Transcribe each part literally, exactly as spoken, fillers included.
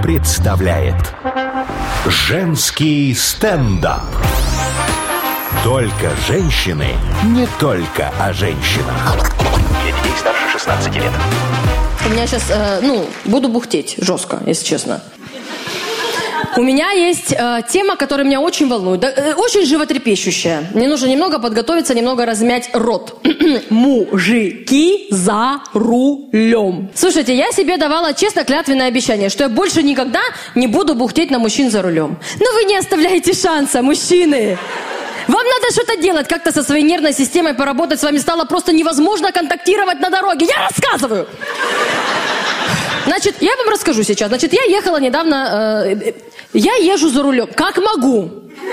представляет женский стендап. Только женщины, не только о женщинах. Для детей старше шестнадцати лет. У меня сейчас, э, ну, буду бухтеть жестко, если честно. У меня есть э, тема, которая меня очень волнует, да, э, очень животрепещущая. Мне нужно немного подготовиться, немного размять рот. Мужики за рулем. Слушайте, я себе давала честно клятвенное обещание, что я больше никогда не буду бухтеть на мужчин за рулем. Но вы не оставляете шанса, мужчины. Вам надо что-то делать, как-то со своей нервной системой поработать. С вами стало просто невозможно контактировать на дороге. Я рассказываю! Значит, я вам расскажу сейчас. Значит, я ехала недавно... Э, я езжу за рулем. Как могу.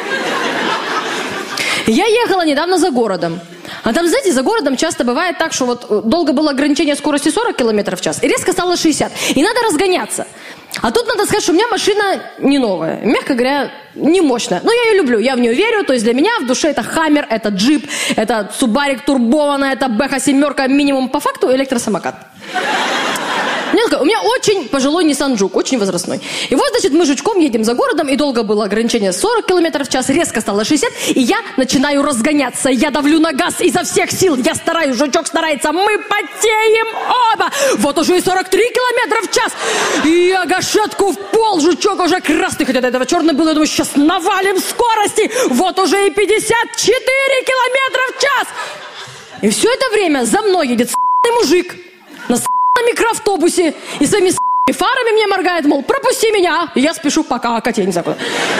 Я ехала недавно за городом. А там, знаете, за городом часто бывает так, что вот долго было ограничение скорости сорок километров в час, и резко стало шестьдесят. И надо разгоняться. А тут надо сказать, что у меня машина не новая. Мягко говоря, не мощная. Но я ее люблю, я в нее верю. То есть для меня в душе это Хаммер, это джип, это Субарик турбованная, это Бэха семерка, минимум по факту электросамокат. У меня очень пожилой Nissan Juke, очень возрастной. И вот, значит, мы жучком едем за городом, и долго было ограничение сорок километров в час, резко стало шестьдесят, и я начинаю разгоняться. Я давлю на газ изо всех сил, я стараюсь, жучок старается, мы потеем оба. Вот уже и сорок три километра в час. И я гашетку в пол, жучок уже красный, хотя до этого черный был, я думаю, сейчас навалим скорости. Вот уже и пятьдесят четыре километра в час. И все это время за мной едет с***ный мужик на с***ном микроавтобусе и своими с***ными фарами мне моргает, мол, пропусти меня. И я спешу покакать, я не знаю куда.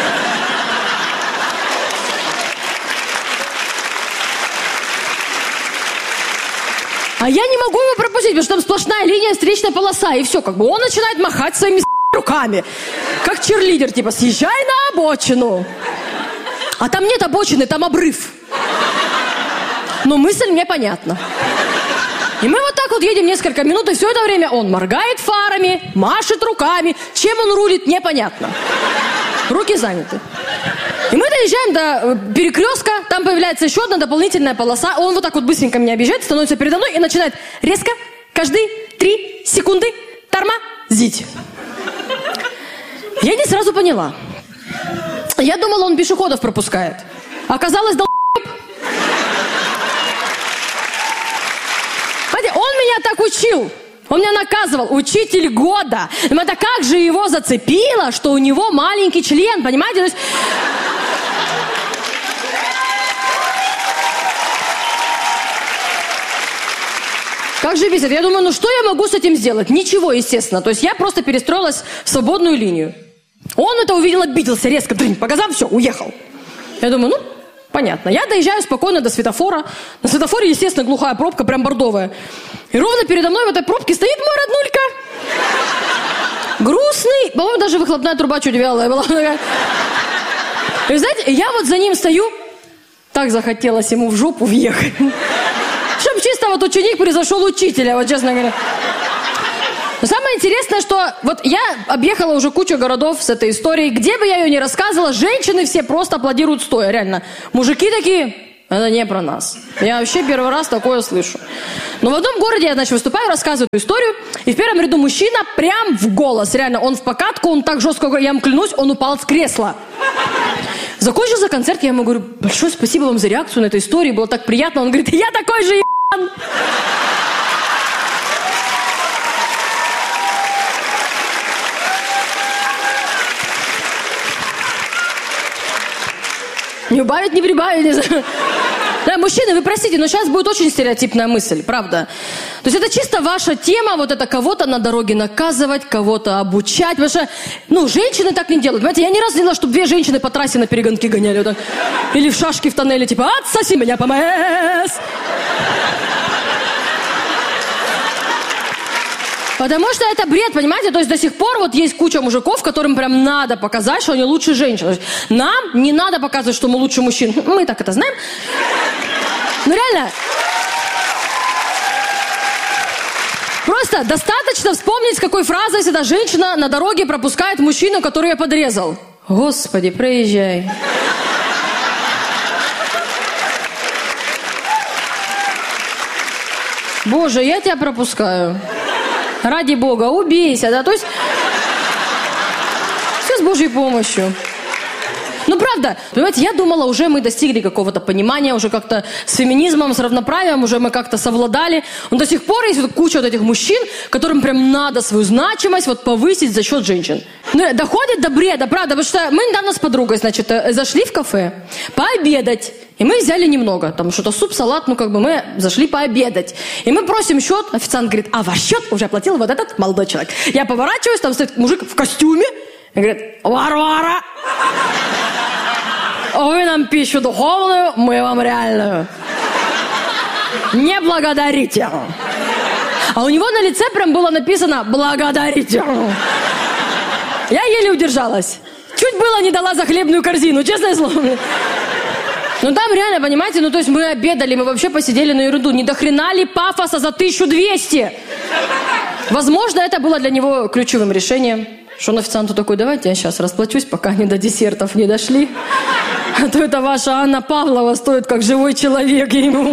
А я не могу его пропустить, потому что там сплошная линия, встречная полоса, и все, как бы он начинает махать своими с***ными руками, как черлидер, типа, съезжай на обочину. А там нет обочины, там обрыв. Но мысль мне понятна. И мы вот так вот едем несколько минут, и все это время он моргает фарами, машет руками. Чем он рулит, непонятно. Руки заняты. И мы доезжаем до перекрестка, там появляется еще одна дополнительная полоса. Он вот так вот быстренько меня объезжает, становится передо мной и начинает резко, каждые три секунды тормозить. Я не сразу поняла. Я думала, он пешеходов пропускает. Оказалось, дол***. Он меня так учил. Он меня наказывал. Учитель года. Но это как же его зацепило, что у него маленький член, понимаете? То есть... Как же бесит. Я думаю, ну что я могу с этим сделать? Ничего, естественно. То есть я просто перестроилась в свободную линию. Он это увидел, обиделся резко. Дрынь, по газам, все, уехал. Я думаю, ну... Понятно. Я доезжаю спокойно до светофора. На светофоре, естественно, глухая пробка, прям бордовая. И ровно передо мной в этой пробке стоит мой роднулька. Грустный. По-моему, даже выхлопная труба чуть вялая была. И знаете, я вот за ним стою. Так захотелось ему в жопу въехать. Чтоб чисто вот ученик превзошел учителя, вот честно говоря. Но самое интересное, что вот я объехала уже кучу городов с этой историей. Где бы я ее ни рассказывала, женщины все просто аплодируют стоя, реально. Мужики такие, это не про нас. Я вообще первый раз такое слышу. Но в одном городе я, значит, выступаю, рассказываю эту историю, и в первом ряду мужчина прям в голос, реально, он в покатку, он так жестко, я вам клянусь, он упал с кресла. Закончился концерт, я ему говорю, большое спасибо вам за реакцию на эту историю, было так приятно. Он говорит, я такой же ебан. Не убавить, не прибавить, не знаю. Да, мужчины, вы простите, но сейчас будет очень стереотипная мысль, правда. То есть это чисто ваша тема, вот это кого-то на дороге наказывать, кого-то обучать. Потому что, ну, женщины так не делают. Понимаете, я ни разу не видела, чтобы две женщины по трассе на перегонки гоняли. Вот так. Или в шашки в тоннеле, типа, отсоси меня, ПМС. Потому что это бред, понимаете? То есть до сих пор вот есть куча мужиков, которым прям надо показать, что они лучше женщин. То есть нам не надо показывать, что мы лучше мужчин. Мы так это знаем. Ну реально. Просто достаточно вспомнить, с какой фразой всегда женщина на дороге пропускает мужчину, который ее подрезал. Господи, проезжай. Боже, я тебя пропускаю. Ради бога, убейся, да, то есть... Божьей помощью. Ну, правда, понимаете, я думала, уже мы достигли какого-то понимания, уже как-то с феминизмом, с равноправием, уже мы как-то совладали. Но до сих пор есть вот куча вот этих мужчин, которым прям надо свою значимость вот повысить за счет женщин. Ну, доходит до бреда, правда, потому что мы недавно с подругой, значит, зашли в кафе пообедать. И мы взяли немного, там что-то суп, салат, ну как бы мы зашли пообедать. И мы просим счет, официант говорит, а ваш счет уже оплатил вот этот молодой человек. Я поворачиваюсь, там стоит мужик в костюме, и говорит, Варвара, вы нам пищу духовную, мы вам реальную. Не благодарите. А у него на лице прям было написано «благодарите». Я еле удержалась. Чуть было не дала за хлебную корзину, честное слово. Ну там реально, понимаете, ну то есть мы обедали, мы вообще посидели на ерунду. Не до хрена ли пафоса за тысячу двести? Возможно, это было для него ключевым решением. Что он официанту такой, давайте я сейчас расплачусь, пока они до десертов не дошли. А то это ваша Анна Павлова стоит как живой человек.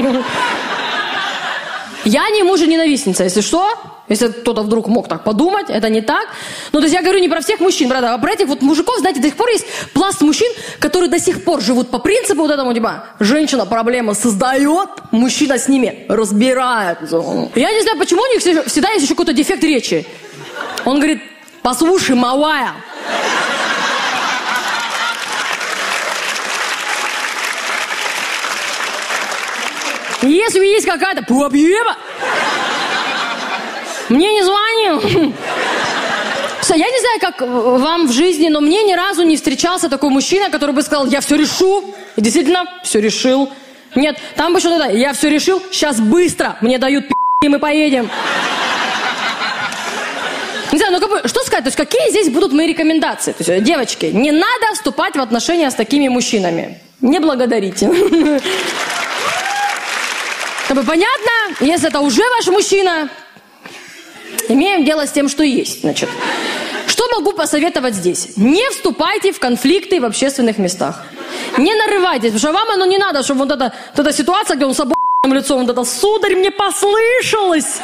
Я не мужа-ненавистница, если что. Если кто-то вдруг мог так подумать, это не так. Ну, то есть я говорю не про всех мужчин, правда, а про этих вот мужиков, знаете, до сих пор есть пласт мужчин, которые до сих пор живут по принципу вот этому, типа, женщина проблемы создает, мужчина с ними разбирается. Я не знаю, почему у них всегда есть еще какой-то дефект речи. Он говорит, послушай, малая. Если есть какая-то проблема, мне не звонил. Я не знаю, как вам в жизни, но мне ни разу не встречался такой мужчина, который бы сказал, я все решу. И действительно, все решил. Нет, там бы что-то, я все решил, сейчас быстро, мне дают пи***, и мы поедем. Не знаю, ну как бы, что сказать, то есть какие здесь будут мои рекомендации? То есть, девочки, не надо вступать в отношения с такими мужчинами. Не благодарите. Как бы понятно, если это уже ваш мужчина, имеем дело с тем, что есть. Значит, что могу посоветовать здесь? Не вступайте в конфликты в общественных местах. Не нарывайтесь, потому что вам оно не надо, чтобы вот эта, вот эта ситуация, где он с обо***ным лицом, вот это, сударь, мне послышалось.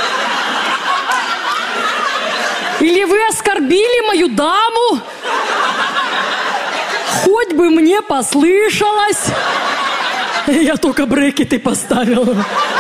Или вы оскорбили мою даму? Хоть бы мне послышалось. Я только брекеты поставила.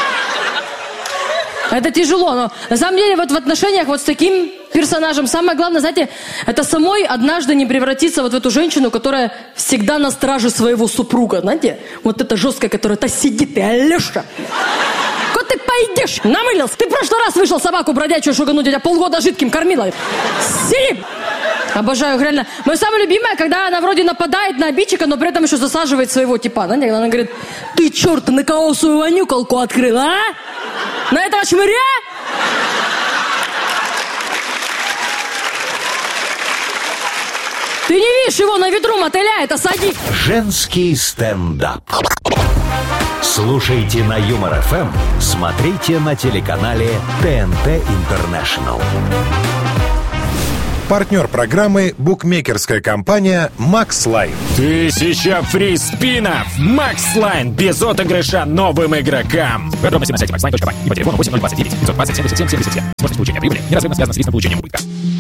Это тяжело, но на самом деле вот в отношениях вот с таким персонажем самое главное, знаете, это самой однажды не превратиться вот в эту женщину, которая всегда на страже своего супруга, знаете? Вот эта жесткая, которая-то сидит, и Алеша, куда ты пойдешь? Намылился. Ты в прошлый раз вышел собаку бродячую шугануть, тебя полгода жидким кормила. Сиди! Обожаю, реально. Моя самая любимая, когда она вроде нападает на обидчика, но при этом еще засаживает своего типа. Знаете, когда она говорит, ты, черт, на кого свою вонюкалку открыла, а? На этого чмыря? Ты не видишь его на ветру мотыляет, осади. Женский стендап. Слушайте на Юмор эф эм, смотрите на телеканале ТНТ Интернешнл. Партнер программы — букмекерская компания «Макслайн». Тысяча фри-спинов! Макслайн без отыгрыша новым игрокам. Подробности на сайте макслайн точка бай и по телефону восемь ноль двадцать девять пятьсот двадцать семьдесят семь семьдесят семь. Способ получения прибыли неразрывно связан с риском получения убытка.